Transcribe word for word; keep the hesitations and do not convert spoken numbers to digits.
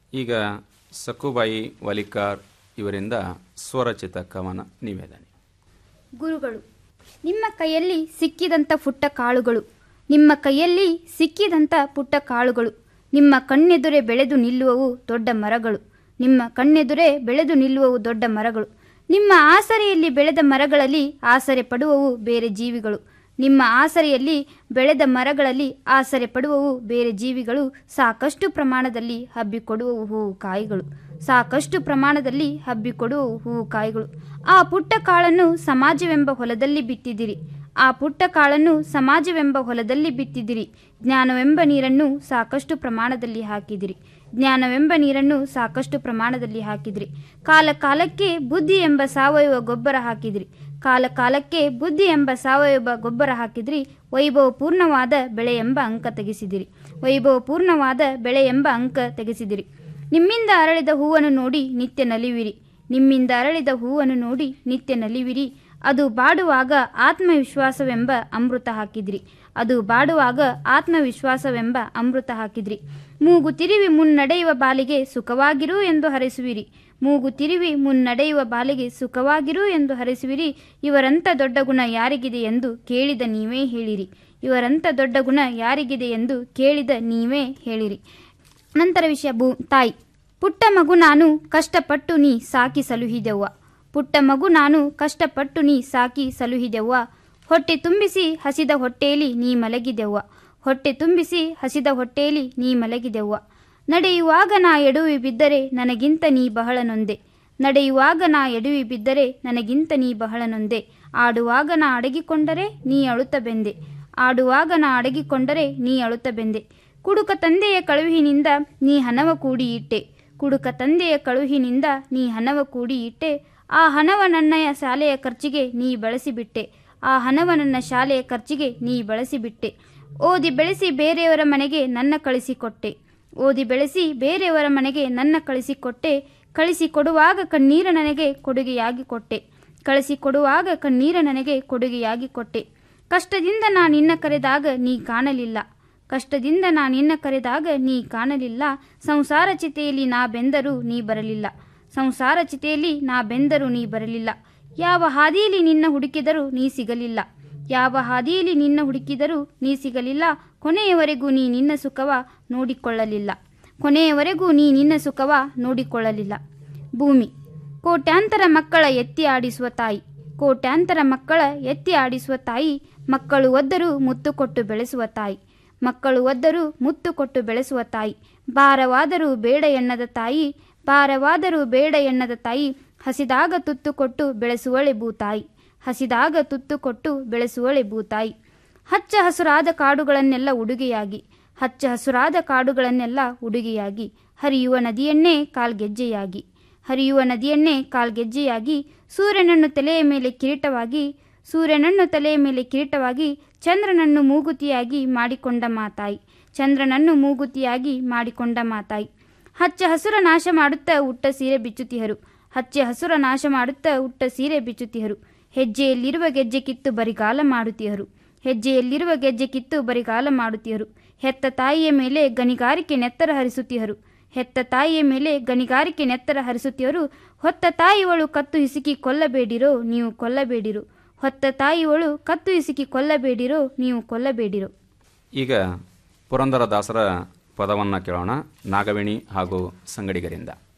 ಈಗ ಸಕ್ಕುಬಾಯಿ ವಲಿಕಾರ್ ಇವರಿಂದ ಸ್ವರಚಿತ ಕವನ ನಿವೇದನೆ. ಗುರುಗಳು, ನಿಮ್ಮ ಕೈಯಲ್ಲಿ ಸಿಕ್ಕಿದಂಥ ಪುಟ್ಟ ಕಾಳುಗಳು, ನಿಮ್ಮ ಕೈಯಲ್ಲಿ ಸಿಕ್ಕಿದಂಥ ಪುಟ್ಟ ಕಾಳುಗಳು, ನಿಮ್ಮ ಕಣ್ಣೆದುರೆ ಬೆಳೆದು ನಿಲ್ಲುವವು ದೊಡ್ಡ ಮರಗಳು, ನಿಮ್ಮ ಕಣ್ಣೆದುರೆ ಬೆಳೆದು ನಿಲ್ಲುವವು ದೊಡ್ಡ ಮರಗಳು, ನಿಮ್ಮ ಆಸರೆಯಲ್ಲಿ ಬೆಳೆದ ಮರಗಳಲ್ಲಿ ಆಸರೆ ಪಡುವವು ಬೇರೆ ಜೀವಿಗಳು, ನಿಮ್ಮ ಆಸರೆಯಲ್ಲಿ ಬೆಳೆದ ಮರಗಳಲ್ಲಿ ಆಸರೆ ಪಡುವವು ಬೇರೆ ಜೀವಿಗಳು, ಸಾಕಷ್ಟು ಪ್ರಮಾಣದಲ್ಲಿ ಹಬ್ಬಿಕೊಡುವವು ಹೂವು ಕಾಯಿಗಳು, ಸಾಕಷ್ಟು ಪ್ರಮಾಣದಲ್ಲಿ ಹಬ್ಬಿಕೊಡುವವು ಹೂವು ಕಾಯಿಗಳು. ಆ ಪುಟ್ಟ ಕಾಳನ್ನು ಸಮಾಜವೆಂಬ ಹೊಲದಲ್ಲಿ ಬಿತ್ತಿದಿರಿ, ಆ ಪುಟ್ಟ ಕಾಳನ್ನು ಸಮಾಜವೆಂಬ ಹೊಲದಲ್ಲಿ ಬಿತ್ತಿದಿರಿ. ಜ್ಞಾನವೆಂಬ ನೀರನ್ನು ಸಾಕಷ್ಟು ಪ್ರಮಾಣದಲ್ಲಿ ಹಾಕಿದಿರಿ, ಜ್ಞಾನವೆಂಬ ನೀರನ್ನು ಸಾಕಷ್ಟು ಪ್ರಮಾಣದಲ್ಲಿ ಹಾಕಿದಿರಿ. ಕಾಲ ಕಾಲಕ್ಕೆ ಬುದ್ಧಿ ಎಂಬ ಸಾವಯವ ಗೊಬ್ಬರ ಹಾಕಿದಿರಿ, ಕಾಲ ಕಾಲಕ್ಕೆ ಬುದ್ಧಿ ಎಂಬ ಸಾವಯವ ಗೊಬ್ಬರ ಹಾಕಿದ್ರಿ. ವೈಭವಪೂರ್ಣವಾದ ಬೆಳೆ ಎಂಬ ಅಂಕ ತೆಗೆಸಿದಿರಿ, ವೈಭವಪೂರ್ಣವಾದ ಬೆಳೆ ಎಂಬ ಅಂಕ ತೆಗೆಸಿದಿರಿ. ನಿಮ್ಮಿಂದ ಅರಳಿದ ಹೂವನ್ನು ನೋಡಿ ನಿತ್ಯ ನಲಿವಿರಿ, ನಿಮ್ಮಿಂದ ಅರಳಿದ ಹೂವನ್ನು ನೋಡಿ ನಿತ್ಯ ನಲಿವಿರಿ. ಅದು ಬಾಡುವಾಗ ಆತ್ಮವಿಶ್ವಾಸವೆಂಬ ಅಮೃತ ಹಾಕಿದ್ರಿ, ಅದು ಬಾಡುವಾಗ ಆತ್ಮವಿಶ್ವಾಸವೆಂಬ ಅಮೃತ ಹಾಕಿದ್ರಿ. ಮೂಗು ತಿರುವಿ ಮುನ್ನಡೆಯುವ ಬಾಲಿಗೆ ಸುಖವಾಗಿರು ಎಂದು ಹರಿಸುವಿರಿ, ಮೂಗು ತಿರುವಿ ಮುನ್ನಡೆಯುವ ಬಾಲಿಗೆ ಸುಖವಾಗಿರು ಎಂದು ಹರಿಸುವಿರಿ. ಇವರಂಥ ದೊಡ್ಡ ಗುಣ ಯಾರಿಗಿದೆ ಎಂದು ಕೇಳಿದ ನೀವೇ ಹೇಳಿರಿ, ಇವರಂಥ ದೊಡ್ಡ ಗುಣ ಯಾರಿಗಿದೆ ಎಂದು ಕೇಳಿದ ನೀವೇ ಹೇಳಿರಿ. ನಂತರ ವಿಷಯ ಭೂ ತಾಯಿ. ಪುಟ್ಟ ಮಗು ನಾನು ಕಷ್ಟಪಟ್ಟು ನೀ ಸಾಕಿ ಸಲುಹಿದೆವ್ವ, ಪುಟ್ಟ ಮಗು ನಾನು ಕಷ್ಟಪಟ್ಟು ನೀ ಸಾಕಿ ಸಲುಹಿದೆವ್ವ. ಹೊಟ್ಟೆ ತುಂಬಿಸಿ ಹಸಿದ ಹೊಟ್ಟೆಯಲ್ಲಿ ನೀ ಮಲಗಿದೆವ್ವ, ಹೊಟ್ಟೆ ತುಂಬಿಸಿ ಹಸಿದ ಹೊಟ್ಟೆಯಲ್ಲಿ ನೀ ಮಲಗಿದೆವ್ವ. ನಡೆಯುವಾಗ ನಾ ಎಡುವಿ ಬಿದ್ದರೆ ನನಗಿಂತ ನೀ ಬಹಳ ನೊಂದೆ, ನಡೆಯುವಾಗ ನಾ ಎಡುವಿ ಬಿದ್ದರೆ ನನಗಿಂತ ನೀ ಬಹಳ ನೊಂದೆ. ಆಡುವಾಗ ನಾ ಅಡಗಿಕೊಂಡರೆ ನೀ ಅಳುತ್ತ ಬೆಂದೆ, ಆಡುವಾಗ ನಾ ಅಡಗಿಕೊಂಡರೆ ನೀ ಅಳುತ್ತ ಬೆಂದೆ. ಕುಡುಕ ತಂದೆಯ ಕಳುಹಿನಿಂದ ನೀ ಹಣವ ಕೂಡಿ ಇಟ್ಟೆ, ಕುಡುಕ ತಂದೆಯ ಕಳುಹಿನಿಂದ ನೀ ಹಣವ ಕೂಡಿ ಇಟ್ಟೆ. ಆ ಹಣವ ನನ್ನ ಶಾಲೆಯ ಖರ್ಚಿಗೆ ನೀ ಬಳಸಿಬಿಟ್ಟೆ, ಆ ಹಣವ ನನ್ನ ಶಾಲೆಯ ಖರ್ಚಿಗೆ ನೀ ಬಳಸಿಬಿಟ್ಟೆ. ಓದಿ ಬೆಳೆಸಿ ಬೇರೆಯವರ ಮನೆಗೆ ನನ್ನ ಕಳಿಸಿಕೊಟ್ಟೆ, ಓದಿ ಬೆಳೆಸಿ ಬೇರೆಯವರ ಮನೆಗೆ ನನ್ನ ಕಳಿಸಿಕೊಟ್ಟೆ. ಕಳಿಸಿಕೊಡುವಾಗ ಕಣ್ಣೀರ ನನಗೆ ಕೊಡುಗೆಯಾಗಿ ಕೊಟ್ಟೆ, ಕಳಿಸಿಕೊಡುವಾಗ ಕಣ್ಣೀರ ನನಗೆ ಕೊಡುಗೆಯಾಗಿ ಕೊಟ್ಟೆ. ಕಷ್ಟದಿಂದ ನಾ ನಿನ್ನ ಕರೆದಾಗ ನೀ ಕಾಣಲಿಲ್ಲ, ಕಷ್ಟದಿಂದ ನಾ ನಿನ್ನ ಕರೆದಾಗ ನೀ ಕಾಣಲಿಲ್ಲ. ಸಂಸಾರ ಚಿತೆಯಲ್ಲಿ ನಾ ಬೆಂದರೂ ನೀ ಬರಲಿಲ್ಲ, ಸಂಸಾರ ಚಿತೆಯಲ್ಲಿ ನಾ ಬೆಂದರೂ ನೀ ಬರಲಿಲ್ಲ. ಯಾವ ಹಾದಿಯಲ್ಲಿ ನಿನ್ನ ಹುಡುಕಿದರೂ ನೀ ಸಿಗಲಿಲ್ಲ, ಯಾವ ಹಾದಿಯಲ್ಲಿ ನಿನ್ನ ಹುಡುಕಿದರೂ ನೀ ಸಿಗಲಿಲ್ಲ. ಕೊನೆಯವರೆಗೂ ನೀ ನಿನ್ನ ಸುಖವ ನೋಡಿಕೊಳ್ಳಲಿಲ್ಲ, ಕೊನೆಯವರೆಗೂ ನೀ ನಿನ್ನ ಸುಖವ ನೋಡಿಕೊಳ್ಳಲಿಲ್ಲ. ಭೂಮಿ. ಕೋಟ್ಯಾಂತರ ಮಕ್ಕಳ ಎತ್ತಿ ಆಡಿಸುವ ತಾಯಿ, ಕೋಟ್ಯಾಂತರ ಮಕ್ಕಳ ಎತ್ತಿ ಆಡಿಸುವ ತಾಯಿ. ಮಕ್ಕಳು ಒದ್ದರೂ ಮುತ್ತು ಕೊಟ್ಟು ಬೆಳೆಸುವ ತಾಯಿ, ಮಕ್ಕಳು ಒದ್ದರೂ ಮುತ್ತು ಕೊಟ್ಟು ಬೆಳೆಸುವ ತಾಯಿ. ಭಾರವಾದರೂ ಬೇಡ ಎನ್ನದ ತಾಯಿ, ಭಾರವಾದರೂ ಬೇಡ ಎನ್ನದ ತಾಯಿ. ಹಸಿದಾಗ ತುತ್ತು ಕೊಟ್ಟು ಬೆಳೆಸುವಳೆ ಭೂತಾಯಿ, ಹಸಿದಾಗ ತುತ್ತು ಕೊಟ್ಟು ಬೆಳೆಸುವಳೆ ಭೂತಾಯಿ. ಹಚ್ಚ ಹಸುರಾದ ಕಾಡುಗಳನ್ನೆಲ್ಲ ಉಡುಗೆಯಾಗಿ, ಹಚ್ಚ ಹಸುರಾದ ಕಾಡುಗಳನ್ನೆಲ್ಲ ಉಡುಗೆಯಾಗಿ. ಹರಿಯುವ ನದಿಯನ್ನೇ ಕಾಲ್ಗೆಜ್ಜೆಯಾಗಿ, ಹರಿಯುವ ನದಿಯನ್ನೇ ಕಾಲ್ಗೆಜ್ಜೆಯಾಗಿ. ಸೂರ್ಯನನ್ನು ತಲೆಯ ಮೇಲೆ ಕಿರೀಟವಾಗಿ, ಸೂರ್ಯನನ್ನು ತಲೆಯ ಮೇಲೆ ಕಿರೀಟವಾಗಿ. ಚಂದ್ರನನ್ನು ಮೂಗುತಿಯಾಗಿ ಮಾಡಿಕೊಂಡ ಮಾತಾಯಿ, ಚಂದ್ರನನ್ನು ಮೂಗುತಿಯಾಗಿ ಮಾಡಿಕೊಂಡ ಮಾತಾಯಿ. ಹಚ್ಚ ಹಸುರ ನಾಶ ಮಾಡುತ್ತಾ ಉಟ್ಟ ಸೀರೆ ಬಿಚ್ಚುತ್ತಿಹರು, ಹಚ್ಚ ಹಸುರ ನಾಶ ಮಾಡುತ್ತಾ ಉಟ್ಟ ಸೀರೆ ಬಿಚ್ಚುತ್ತಿಹರು. ಹೆಜ್ಜೆಯಲ್ಲಿರುವ ಗೆಜ್ಜೆ ಕಿತ್ತು ಬರಿಗಾಲ ಮಾಡುತ್ತಿಹರು, ಹೆಜ್ಜೆಯಲ್ಲಿರುವ ಗೆಜ್ಜೆ ಕಿತ್ತು ಬರಿಗಾಲ ಮಾಡುತ್ತಿಹರು. ಹೆತ್ತ ತಾಯಿಯ ಮೇಲೆ ಗಣಿಗಾರಿಕೆ ನೆತ್ತರ ಹರಿಸುತ್ತಿಹರು, ಹೆತ್ತ ತಾಯಿಯ ಮೇಲೆ ಗಣಿಗಾರಿಕೆ ನೆತ್ತರ ಹರಿಸುತ್ತಿಹರು. ಹೊತ್ತ ತಾಯಿಯವಳು ಕತ್ತು ಹಿಸುಕಿ ಕೊಲ್ಲಬೇಡಿರೋ ನೀವು ಕೊಲ್ಲಬೇಡಿರೋ, ಹೊತ್ತ ತಾಯಿಯವಳು ಕತ್ತು ಹಿಸುಕಿ ಕೊಲ್ಲಬೇಡಿರೋ ನೀವು ಕೊಲ್ಲಬೇಡಿರೋ. ಈಗ ಪುರಂದರದಾಸರ ಪದವನ್ನು ಕೇಳೋಣ, ನಾಗವೇಣಿ ಹಾಗೂ ಸಂಗಡಿಗರಿಂದ.